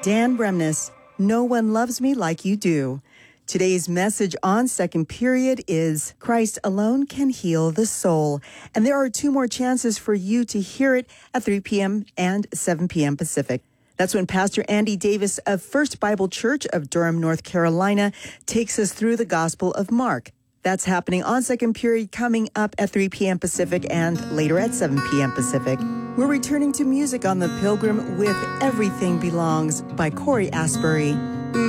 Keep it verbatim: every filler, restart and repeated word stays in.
Dan Bremnes, No One Loves Me Like You Do. Today's message on Second Period is Christ Alone Can Heal the Soul. And there are two more chances for you to hear it at three p.m. and seven p.m. Pacific. That's when Pastor Andy Davis of First Bible Church of Durham, North Carolina, takes us through the Gospel of Mark. That's happening on Second Period, coming up at three p.m. Pacific and later at seven p.m. Pacific. We're returning to music on the Pilgrim with Everything Belongs by Corey Asbury.